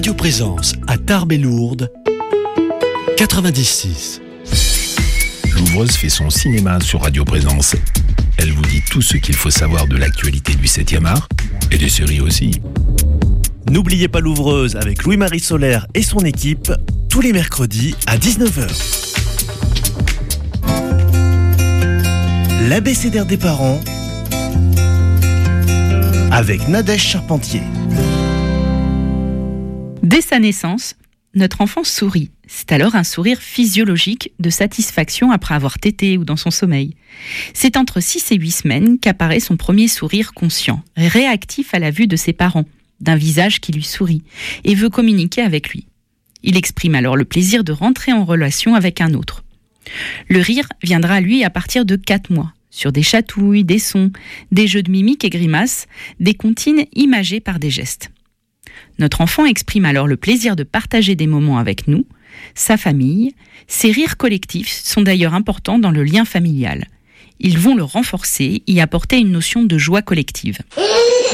Radio Présence à Tarbes et Lourdes, 96. Louvreuse fait son cinéma sur Radio Présence. Elle vous dit tout ce qu'il faut savoir de l'actualité du 7e art et des séries aussi. N'oubliez pas Louvreuse avec Louis-Marie Solaire et son équipe, tous les mercredis à 19h. L'abécédaire des parents avec Nadège Charpentier. Dès sa naissance, notre enfant sourit. C'est alors un sourire physiologique de satisfaction après avoir tété ou dans son sommeil. C'est entre 6 et 8 semaines qu'apparaît son premier sourire conscient, réactif à la vue de ses parents, d'un visage qui lui sourit et veut communiquer avec lui. Il exprime alors le plaisir de rentrer en relation avec un autre. Le rire viendra lui à partir de 4 mois, sur des chatouilles, des sons, des jeux de mimiques et grimaces, des comptines imagées par des gestes. Notre enfant exprime alors le plaisir de partager des moments avec nous, sa famille. Ces rires collectifs sont d'ailleurs importants dans le lien familial. Ils vont le renforcer, y apporter une notion de joie collective.